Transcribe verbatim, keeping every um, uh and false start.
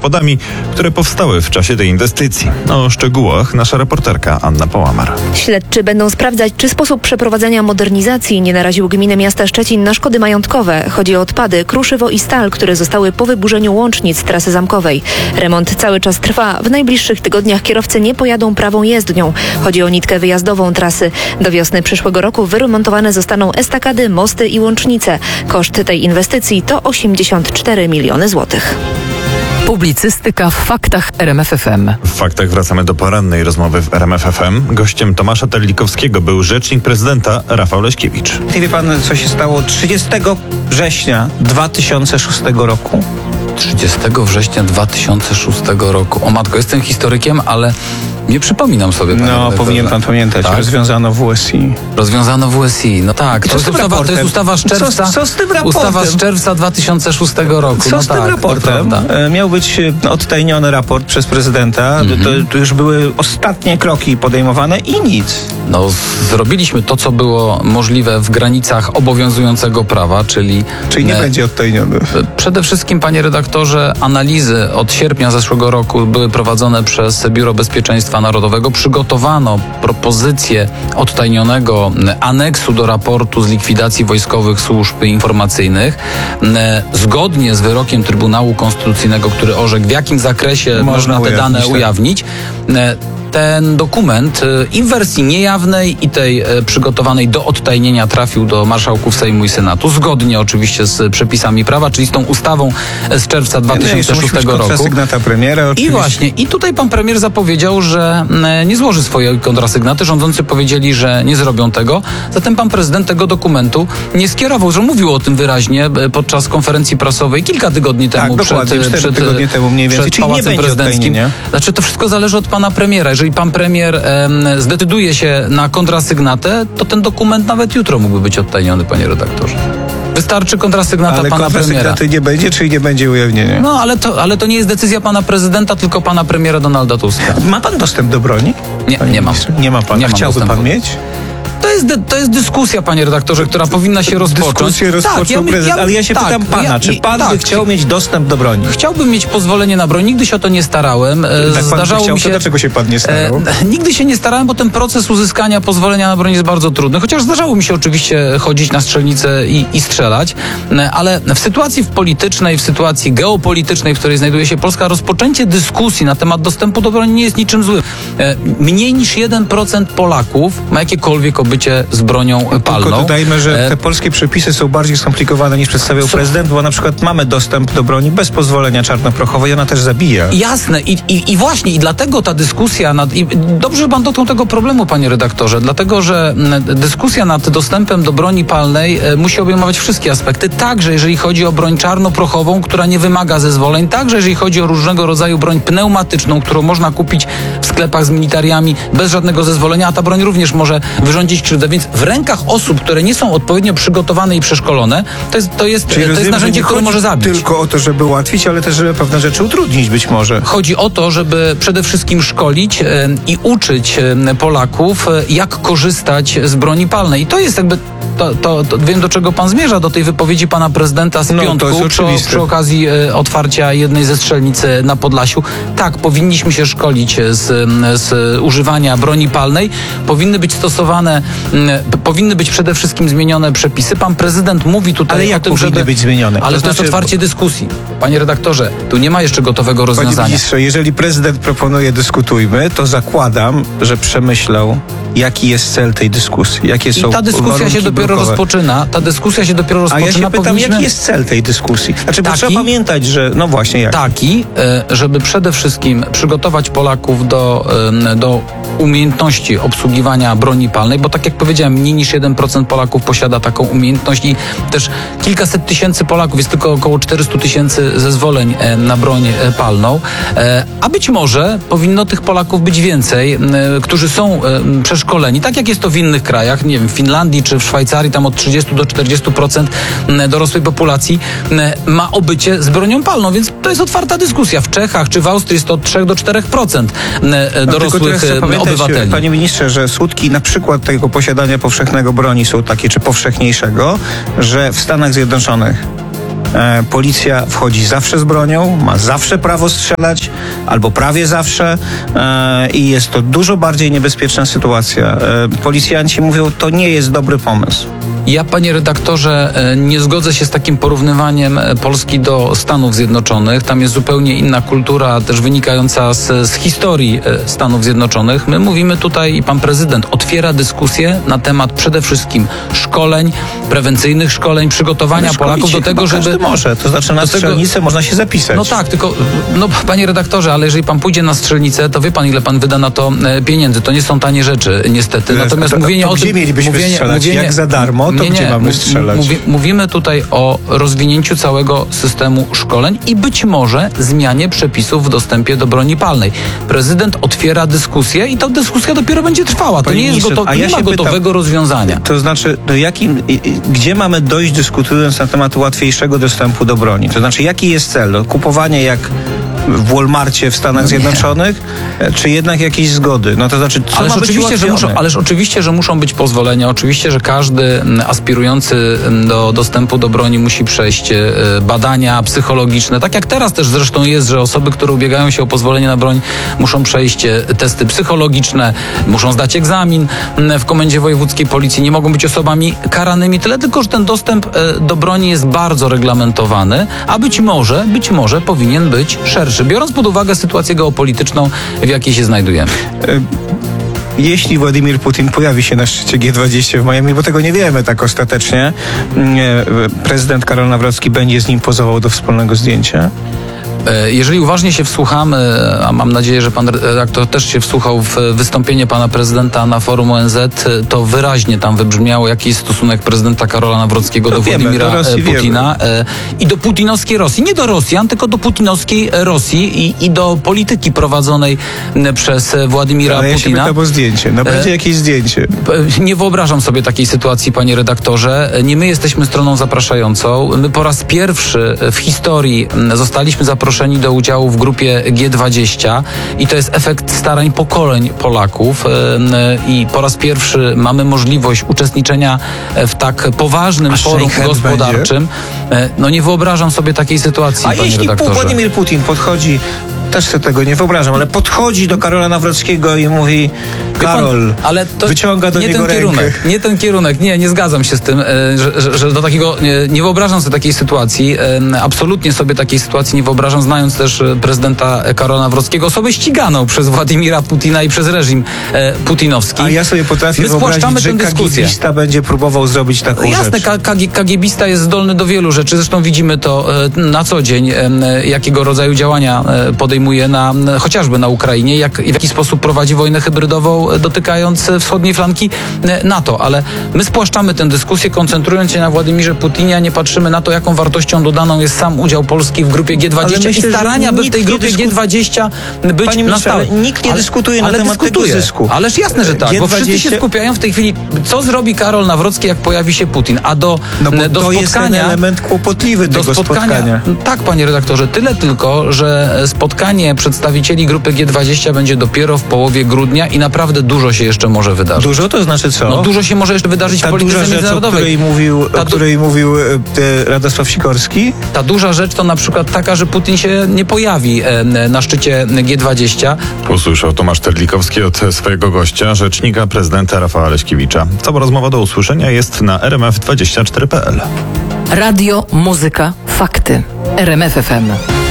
samochodami, które powstały w czasie tej inwestycji. O szczegółach nasza reporterka Anna Połamar. Śledczy będą sprawdzać, czy sposób przeprowadzenia modernizacji nie naraził gminy miasta Szczecin na szkody majątkowe. Chodzi o odpady, kruszywo i stal, które zostały po wyburzeniu łącznic trasy zamkowej. Remont cały czas trwa. W najbliższych tygodniach kierowcy nie pojadą prawą jezdnią. Chodzi o nitkę wyjazdową trasy. Do wiosny przyszłego roku wyremontowane zostaną estakady, mosty i łącznice. Koszt tej inwestycji to osiemdziesiąt cztery miliony złotych. Publicystyka w Faktach R M F F M. W Faktach wracamy do porannej rozmowy w R M F F M. Gościem Tomasza Terlikowskiego był rzecznik prezydenta Rafał Leśkiewicz. Nie wie pan, co się stało trzydziestego września dwa tysiące szóstego roku? trzydziestego września dwa tysiące szóstego roku. O matko, jestem historykiem, ale nie przypominam sobie. No, redaktorze. powinien pan pamiętać. Tak? Rozwiązano w U S I. Rozwiązano w U S I. No tak, to jest, ustawa, to jest ustawa z czerwca. Co, co z tym raportem? Ustawa z czerwca dwa tysiące szóstego roku. Co no z tak, tym raportem? E, Miał być e, odtajniony raport przez prezydenta. Mhm. To, to już były ostatnie kroki podejmowane i nic. No, zrobiliśmy to, co było możliwe w granicach obowiązującego prawa, czyli... Czyli nie e, będzie odtajniony. Przede wszystkim, panie redaktorze, analizy od sierpnia zeszłego roku były prowadzone przez Biuro Bezpieczeństwa Narodowego. Przygotowano propozycję odtajnionego aneksu do raportu z likwidacji wojskowych służb informacyjnych. Zgodnie z wyrokiem Trybunału Konstytucyjnego, który orzekł, w jakim zakresie można, można te dane tak. ujawnić. Ten dokument i w wersji niejawnej, i tej przygotowanej do odtajnienia trafił do marszałków Sejmu i Senatu, zgodnie oczywiście z przepisami prawa, czyli z tą ustawą z czerwca dwa tysiące szóstego roku. Kontrasygnata premiera oczywiście. I właśnie, i tutaj pan premier zapowiedział, że nie złoży swojej kontrasygnaty. Rządzący powiedzieli, że nie zrobią tego. Zatem pan prezydent tego dokumentu nie skierował, że mówił o tym wyraźnie podczas konferencji prasowej kilka tygodni temu. Tak, dokładnie, przed, przed, tygodnie temu mniej więcej. przed Pałacem Prezydenckim. Znaczy to wszystko zależy od pana premiera. Jeżeli pan premier em, zdecyduje się na kontrasygnatę, to ten dokument nawet jutro mógłby być odtajniony, panie redaktorze. Wystarczy kontrasygnata ale pana premiera. Ale kontrasygnaty nie będzie, czyli nie będzie ujawnienia? No, ale to, ale to nie jest decyzja pana prezydenta, tylko pana premiera Donalda Tuska. Ma pan dostęp do broni? Nie, nie mam. Nie ma pan. Nie Chciałby mam pan mieć? To jest, to jest dyskusja, panie redaktorze, która powinna się rozpocząć. Dyskusję rozpoczął tak, ja, prezydent, ja, ale ja się tak, pytam pana, ja, czy pan tak, by chciał mieć dostęp do broni? Chciałbym mieć pozwolenie na broń, nigdy się o to nie starałem. Tak Zdarzało chciał, mi się. To dlaczego się pan nie starał? E, nigdy się nie starałem, bo ten proces uzyskania pozwolenia na broń jest bardzo trudny. Chociaż zdarzało mi się oczywiście chodzić na strzelnicę i, i strzelać, e, ale w sytuacji politycznej, w sytuacji geopolitycznej, w której znajduje się Polska, rozpoczęcie dyskusji na temat dostępu do broni nie jest niczym złym. E, mniej niż jeden procent Polaków ma jakiekolwiek obycie z bronią palną. Tylko dodajmy, że te polskie przepisy są bardziej skomplikowane niż przedstawiał Co? prezydent, bo na przykład mamy dostęp do broni bez pozwolenia czarnoprochowej, ona też zabija. Jasne i, i, i właśnie i dlatego ta dyskusja nad, i dobrze, że pan dotknął tego problemu, panie redaktorze, dlatego, że dyskusja nad dostępem do broni palnej e, musi obejmować wszystkie aspekty, także jeżeli chodzi o broń czarnoprochową, która nie wymaga zezwoleń, także jeżeli chodzi o różnego rodzaju broń pneumatyczną, którą można kupić w sklepach z militariami bez żadnego zezwolenia, a ta broń również może wyrządzić krzywdę, więc w rękach osób, które nie są odpowiednio przygotowane i przeszkolone, to jest, to jest, to rozumiem, jest narzędzie, które może zabić. Tylko o to, żeby ułatwić, ale też, żeby pewne rzeczy utrudnić być może. Chodzi o to, żeby przede wszystkim szkolić e, i uczyć e, Polaków, e, jak korzystać z broni palnej. I to jest jakby, to, to, to wiem, do czego pan zmierza, do tej wypowiedzi pana prezydenta z no, piątku przy, przy okazji e, otwarcia jednej ze strzelnic na Podlasiu. Tak, powinniśmy się szkolić z, z używania broni palnej. Powinny być stosowane, m, powinny być przede wszystkim zmienione przepisy. Pan prezydent mówi tutaj ale jak o tym, powinny żeby... być zmienione? Ale to, to znaczy... jest otwarcie dyskusji. Panie redaktorze, tu nie ma jeszcze gotowego rozwiązania. Panie ministrze, jeżeli prezydent proponuje dyskutujmy, to zakładam, że przemyślał, jaki jest cel tej dyskusji. Jakie są I ta dyskusja się dopiero brukowe. rozpoczyna. Ta dyskusja się dopiero rozpoczyna. A ja się pytam, powinniśmy... jaki jest cel tej dyskusji? Znaczy, bo Taki, trzeba pamiętać, że no właśnie jak. Taki, żeby przede wszystkim przygotować Polaków do, do umiejętności obsługiwania broni palnej, bo tak jak powiedziałem, mniej niż jeden procent Polaków posiada taką umiejętność i też kilkaset tysięcy Polaków, jest tylko około czterysta tysięcy zezwoleń na broń palną, a być może powinno tych Polaków być więcej, którzy są przeszkoleni, tak jak jest to w innych krajach, nie wiem, w Finlandii czy w Szwajcarii, tam od trzydziestu do czterdziestu procent dorosłej populacji ma obycie z bronią palną, więc to jest otwarta dyskusja. W Czechach czy w Austrii jest to od trzech do czterech procent dorosłych no, obywateli. Panie ministrze, że skutki na przykład tego posiadania powszechnego broni są takie, czy powszechniejszego, że w Stanach Zjednoczonych E, policja wchodzi zawsze z bronią, ma zawsze prawo strzelać, albo prawie zawsze e, i jest to dużo bardziej niebezpieczna sytuacja. E, policjanci mówią, to nie jest dobry pomysł. Ja, panie redaktorze, nie zgodzę się z takim porównywaniem Polski do Stanów Zjednoczonych. Tam jest zupełnie inna kultura, też wynikająca z, z historii Stanów Zjednoczonych. My mówimy tutaj, i pan prezydent otwiera dyskusję na temat przede wszystkim szkoleń, prewencyjnych szkoleń, przygotowania Polaków do tego, żeby... Każdy może, to znaczy na do tego- strzelnicę można się zapisać. No tak, tylko, no panie redaktorze, ale jeżeli pan pójdzie na strzelnicę, to wie pan, ile pan wyda na to e, pieniędzy. To nie są tanie rzeczy, niestety. Natomiast to, mówienie to o gdzie tym... mielibyśmy mówienie, strzelać? mówienie, Jak za darmo, to nie, nie, gdzie mamy mów- strzelać? Mówi, mówimy tutaj o rozwinięciu całego systemu szkoleń i być może zmianie przepisów w dostępie do broni palnej. Prezydent otwiera dyskusję i ta dyskusja dopiero będzie trwała. To Panie nie jest ministrze, gotowe, a ja nie ma się pytam- gotowego rozwiązania. To znaczy, do jakim, i- i- gdzie mamy dojść, dyskutując na temat łatwiejszego dostępu do broni? To znaczy, jaki jest cel? No, kupowanie jak w Walmarcie w Stanach Zjednoczonych, e, czy jednak jakieś zgody? No to znaczy, co Ależ ma być oczywiście, że ułatwione? muszą, ależ oczywiście, że muszą być pozwolenia. Oczywiście, że każdy mm, aspirujący mm, do dostępu do broni musi przejść e, badania psychologiczne. Tak jak teraz też zresztą jest, że osoby, które ubiegają się o pozwolenie na broń, muszą przejść e, testy psychologiczne, muszą zdać egzamin mm, w Komendzie Wojewódzkiej Policji. Nie mogą być osobami karanymi. Tyle tylko, że ten dostęp e, do broni jest bardzo reglamentowany, a być może, być może powinien być szerszy, biorąc pod uwagę sytuację geopolityczną, w jakiej się znajdujemy. Jeśli Władimir Putin pojawi się na szczycie G dwadzieścia w Miami, bo tego nie wiemy tak ostatecznie, nie, prezydent Karol Nawrocki będzie z nim pozował do wspólnego zdjęcia. E, Jeżeli uważnie się wsłuchamy, a mam nadzieję, że pan redaktor też się wsłuchał w wystąpienie pana prezydenta na forum O N Z, to wyraźnie tam wybrzmiało, jaki jest stosunek prezydenta Karola Nawrockiego No do wiemy, Władimira do Rosji e, Putina e, i do putinowskiej Rosji. Nie do Rosjan, tylko do putinowskiej Rosji i, i do polityki prowadzonej m, przez Władimira Ale ja się Putina. pytam o zdjęcie. No będzie E, jakieś zdjęcie. Nie wyobrażam sobie takiej sytuacji, panie redaktorze. Nie my jesteśmy stroną zapraszającą. My po raz pierwszy w historii mm, zostaliśmy zaproszeni do udziału w grupie G dwadzieścia i to jest efekt starań pokoleń Polaków em, i po raz pierwszy mamy możliwość uczestniczenia w tak poważnym A forum shake hand gospodarczym. E, No nie wyobrażam sobie takiej sytuacji, A panie jeśli redaktorze. Władimir Putin podchodzi, też sobie tego nie wyobrażam, ale podchodzi do Karola Nawrockiego i mówi, Wie pan, Karol, ale to wyciąga do nie niego ten rękę. kierunek, nie ten kierunek, nie, nie zgadzam się z tym, e, że, że, że do takiego, nie, nie wyobrażam sobie takiej sytuacji, e, absolutnie sobie takiej sytuacji nie wyobrażam, znając też e, prezydenta Karola Nawrockiego, osobę ściganą przez Władimira Putina i przez reżim e, putinowski. A ja sobie potrafię My wyobrazić, spłaszczamy że tę dyskusję. kagiebista będzie próbował zrobić taką Jasne, rzecz. ka- kagi- kagiebista jest zdolny do wielu rzeczy, zresztą widzimy to e, na co dzień, e, jakiego rodzaju działania e, podejmuje na, e, chociażby na Ukrainie, jak, w jaki sposób prowadzi wojnę hybrydową, e, dotykając e, wschodniej flanki e, NATO, ale my spłaszczamy tę dyskusję, koncentrując się na Władimirze Putinie, a nie patrzymy na to, jaką wartością dodaną jest sam udział Polski w grupie G dwadzieścia Ale myślę, i starania, że by w nikt tej nie grupie dysku- G dwadzieścia być Panie na ministrze, stałe. ale nikt nie dyskutuje na ale temat dyskutuje. tego zysku. Ależ jasne, że tak, bo wszyscy się G dwadzieścia skupiają w tej chwili, co zrobi Karol Nawrocki, jak pojawi się Putin, a do, No bo do to jest ten spotkania... element kłopotliwy Do tego spotkania, spotkania. tak, panie redaktorze, tyle tylko, że spotkanie przedstawicieli grupy G dwadzieścia będzie dopiero w połowie grudnia i naprawdę dużo się jeszcze może wydarzyć. Dużo to znaczy co? No dużo się może jeszcze wydarzyć Ta w polityce duża rzecz, o międzynarodowej. której mówił, Ta o du- której mówił e, e, Radosław Sikorski? Ta duża rzecz to na przykład taka, że Putin się nie pojawi e, na szczycie G dwadzieścia. Usłyszał Tomasz Terlikowski od swojego gościa, rzecznika prezydenta Rafała Leśkiewicza. Cała rozmowa do usłyszenia jest na r m f dwadzieścia cztery kropka p l. Radio, muzyka, fakty. R M F F M.